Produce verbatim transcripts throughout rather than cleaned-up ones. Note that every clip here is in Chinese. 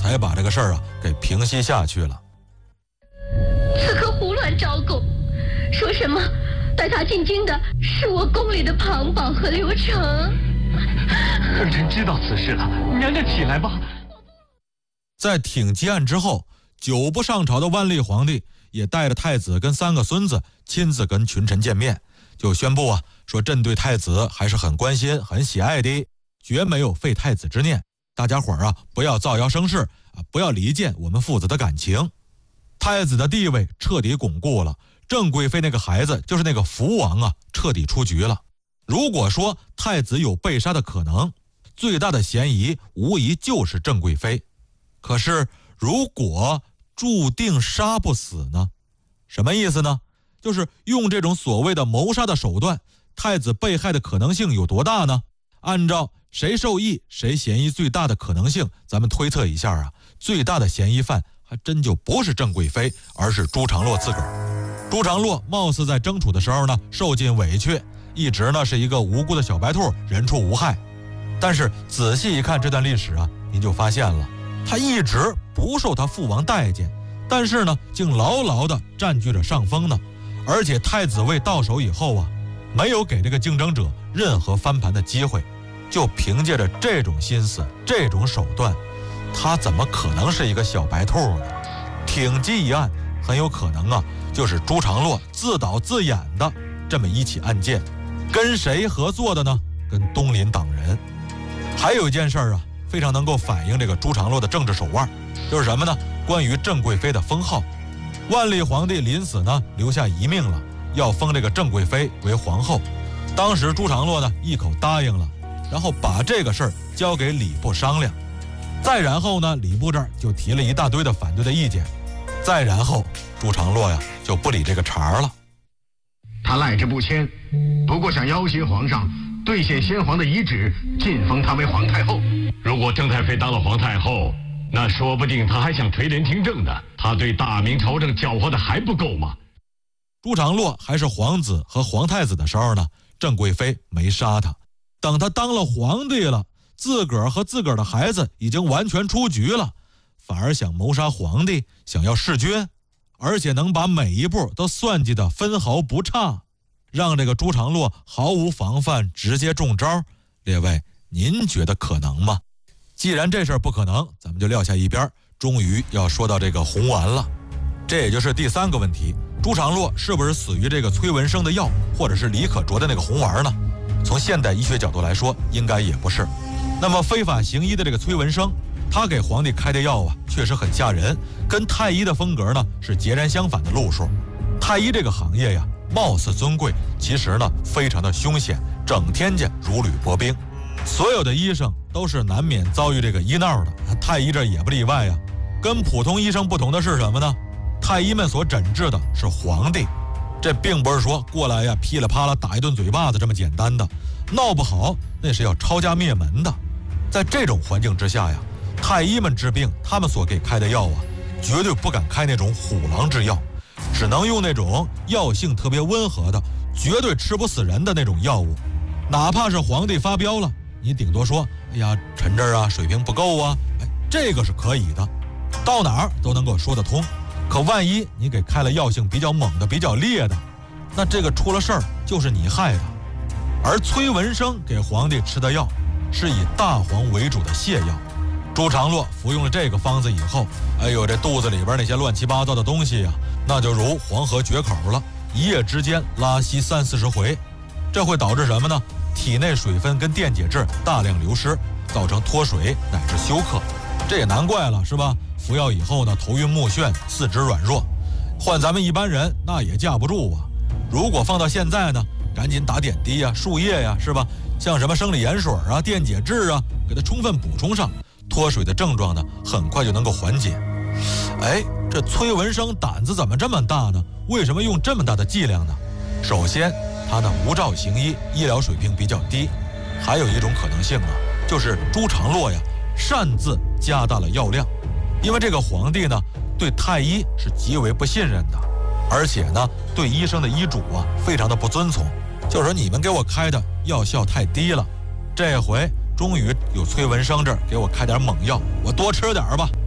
才把这个事儿啊给平息下去了。 此刻胡乱招供，说什么带他进京的是我宫里的庞宝和刘成。 儿臣知道此事了，娘娘起来吧。 在挺击案之后，久不上朝的万历皇帝也带着太子跟三个孙子亲自跟群臣见面，就宣布啊说朕对太子还是很关心很喜爱的，绝没有废太子之念，大家伙儿啊不要造谣生事啊，不要离间我们父子的感情。太子的地位彻底巩固了，郑贵妃那个孩子就是那个福王啊彻底出局了。如果说太子有被杀的可能，最大的嫌疑无疑就是郑贵妃。可是如果注定杀不死呢？什么意思呢？就是用这种所谓的谋杀的手段，太子被害的可能性有多大呢？按照谁受益谁嫌疑最大的可能性，咱们推测一下啊，最大的嫌疑犯还真就不是郑贵妃，而是朱常洛自个儿。朱常洛貌似在争储的时候呢受尽委屈，一直呢是一个无辜的小白兔，人畜无害。但是仔细一看这段历史啊，您就发现了，他一直不受他父王待见，但是呢竟牢牢地占据着上风呢。而且太子位到手以后啊，没有给这个竞争者任何翻盘的机会，就凭借着这种心思这种手段，他怎么可能是一个小白兔呢？挺击一案很有可能啊就是朱常洛自导自演的这么一起案件。跟谁合作的呢？跟东林党人。还有一件事啊非常能够反映这个朱常洛的政治手腕，就是什么呢？关于郑贵妃的封号。万历皇帝临死呢留下遗命了，要封这个郑贵妃为皇后。当时朱常洛呢一口答应了，然后把这个事儿交给礼部商量。再然后呢礼部这儿就提了一大堆的反对的意见。再然后朱常洛呀就不理这个茬了。 他赖着不签，不过想要挟皇上兑现先皇的遗旨，晋封她为皇太后。 如果郑太妃当了皇太后，那说不定她还想垂帘听政呢。她对大明朝政搅和的还不够吗？ 朱常洛还是皇子和皇太子的时候呢，郑贵妃没杀他。等他当了皇帝了，自个儿和自个儿的孩子已经完全出局了，反而想谋杀皇帝，想要弑君，而且能把每一步都算计得分毫不差，让这个朱常洛毫无防范直接中招。列位，您觉得可能吗？既然这事儿不可能，咱们就撂下一边，终于要说到这个红丸了。这也就是第三个问题，朱常洛是不是死于这个崔文生的药，或者是李可灼的那个红丸呢？从现代医学角度来说，应该也不是。那么非法行医的这个崔文生，他给皇帝开的药啊确实很吓人，跟太医的风格呢是截然相反的路数。太医这个行业呀貌似尊贵，其实呢非常的凶险，整天间如履薄冰。所有的医生都是难免遭遇这个医闹的，太医这也不例外呀。跟普通医生不同的是什么呢？太医们所诊治的是皇帝，这并不是说过来呀噼里啪啦打一顿嘴巴子这么简单的，闹不好那是要抄家灭门的。在这种环境之下呀，太医们治病，他们所给开的药啊，绝对不敢开那种虎狼之药，只能用那种药性特别温和的，绝对吃不死人的那种药物。哪怕是皇帝发飙了，你顶多说，哎呀，臣这儿啊水平不够啊，哎，这个是可以的，到哪儿都能够说得通。可万一你给开了药性比较猛的、比较烈的，那这个出了事儿就是你害的。而崔文生给皇帝吃的药是以大黄为主的泻药，朱常洛服用了这个方子以后，哎呦，这肚子里边那些乱七八糟的东西啊，那就如黄河决口了，一夜之间拉稀三四十回。这会导致什么呢？体内水分跟电解质大量流失，造成脱水乃至休克。这也难怪了，是吧？服药以后呢，头晕目眩，四肢软弱，换咱们一般人那也架不住啊。如果放到现在呢，赶紧打点滴呀、输液呀，是吧？像什么生理盐水啊、电解质啊，给它充分补充上，脱水的症状呢，很快就能够缓解。哎，这崔文生胆子怎么这么大呢？为什么用这么大的剂量呢？首先，他呢无照行医，医疗水平比较低。还有一种可能性啊，就是朱常洛呀擅自加大了药量。因为这个皇帝呢对太医是极为不信任的，而且呢对医生的医嘱啊非常的不遵从，就是说你们给我开的药效太低了。，这回终于有崔文生这儿给我开点猛药，我多吃点吧。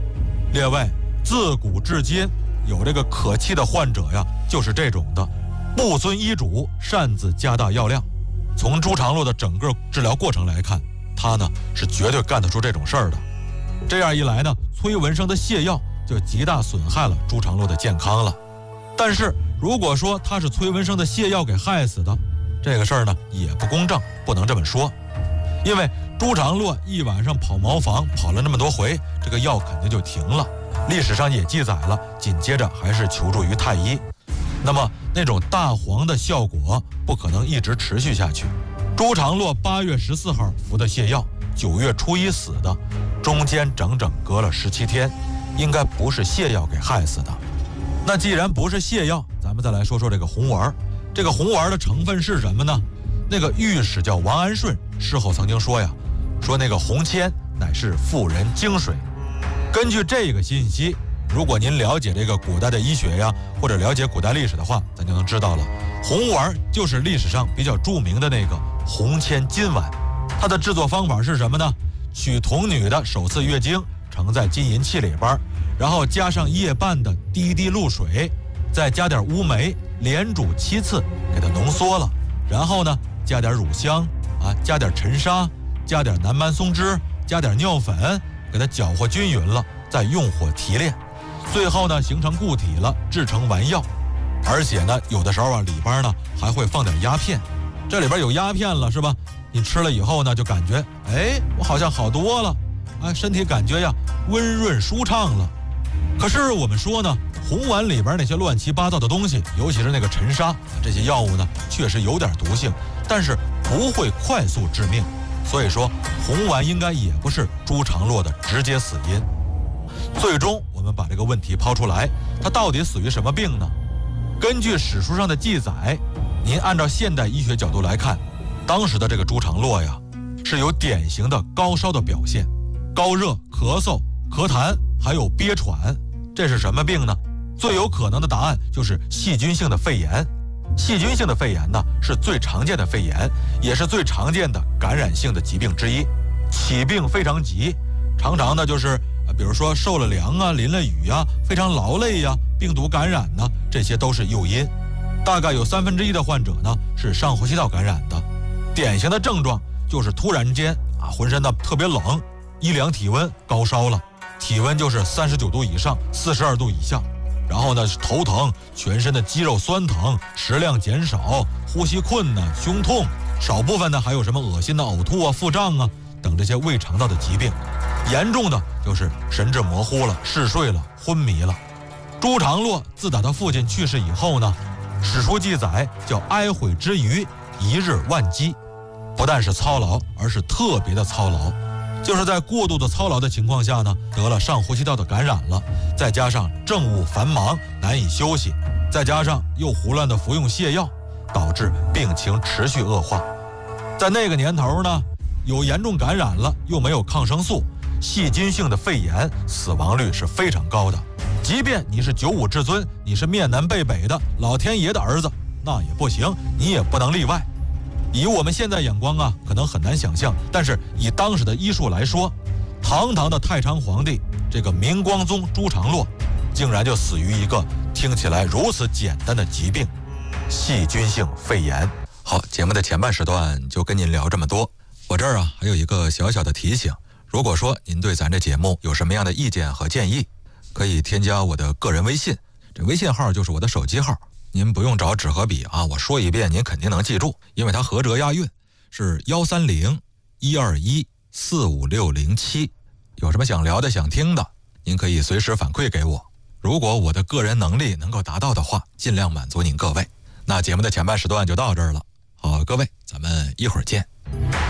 列位，自古至今有这个可气的患者呀，就是这种的，不遵医嘱，擅自加大药量。从朱常洛的整个治疗过程来看，他呢是绝对干得出这种事儿的。这样一来呢，崔文生的泻药就极大损害了朱常洛的健康了。但是如果说他是崔文生的泻药给害死的，这个事儿呢也不公正，不能这么说。因为朱常洛一晚上跑茅房跑了那么多回，这个药肯定就停了。历史上也记载了，紧接着还是求助于太医。那么那种大黄的效果不可能一直持续下去。朱常洛八月十四号服的泻药，九月初一死的，中间整整隔了十七天，应该不是泻药给害死的。那既然不是泻药，咱们再来说说这个红丸。这个红丸的成分是什么呢？那个御史叫王安顺，事后曾经说呀，说那个红铅乃是妇人精水。根据这个信息，如果您了解这个古代的医学呀，或者了解古代历史的话，咱就能知道了，红丸就是历史上比较著名的那个红铅金丸。它的制作方法是什么呢？取童女的首次月经盛在金银器里边，然后加上夜半的滴滴露水，再加点乌梅，连煮七次，给它浓缩了，然后呢加点乳香啊，加点陈沙，加点南蛮松脂，加点尿粉，给它搅和均匀了，再用火提炼，最后呢形成固体了，制成丸药。而且呢有的时候啊里边呢还会放点鸦片，这里边有鸦片了是吧？你吃了以后呢就感觉哎我好像好多了，哎身体感觉呀温润舒畅了。可是我们说呢，红丸里边那些乱七八糟的东西，尤其是那个陈沙，这些药物呢确实有点毒性，但是不会快速致命，所以说红丸应该也不是朱常洛的直接死因。最终我们把这个问题抛出来，他到底死于什么病呢？根据史书上的记载，您按照现代医学角度来看，当时的这个朱常洛呀是有典型的高烧的表现，高热、咳嗽、咳痰还有憋喘。这是什么病呢？最有可能的答案就是细菌性的肺炎。细菌性的肺炎呢是最常见的肺炎，也是最常见的感染性的疾病之一，起病非常急，常常呢就是比如说受了凉啊、淋了雨啊、非常劳累呀、病毒感染呢，这些都是诱因。大概有三分之一的患者呢是上呼吸道感染的。典型的症状就是突然间啊浑身呢特别冷，一量体温高烧了，体温就是三十九度以上、四十二度以下，然后呢头疼，全身的肌肉酸疼，食量减少，呼吸困难，胸痛，少部分呢还有什么恶心的呕吐啊、腹胀啊等这些胃肠道的疾病。严重的就是神志模糊了、嗜睡了、昏迷了。朱常洛自打他父亲去世以后呢，史书记载叫哀悔之余，一日万饥。不但是操劳，而是特别的操劳，就是在过度的操劳的情况下呢，得了上呼吸道的感染了，再加上政务繁忙难以休息，再加上又胡乱的服用泻药，导致病情持续恶化。在那个年头呢，有严重感染了又没有抗生素，细菌性的肺炎死亡率是非常高的。即便你是九五至尊，你是面南背北的老天爷的儿子，那也不行，你也不能例外。以我们现在眼光啊，可能很难想象，但是以当时的医术来说，堂堂的太昌皇帝这个明光宗朱常洛，竟然就死于一个听起来如此简单的疾病——细菌性肺炎。好，节目的前半时段就跟您聊这么多。我这儿啊还有一个小小的提醒，如果说您对咱这节目有什么样的意见和建议，可以添加我的个人微信，这微信号就是我的手机号。您不用找纸和笔啊，我说一遍您肯定能记住，因为它合辙押韵，是幺三零一二一四五六零七。有什么想聊的、想听的，您可以随时反馈给我。如果我的个人能力能够达到的话，尽量满足您各位。那节目的前半时段就到这儿了。好，各位，咱们一会儿见。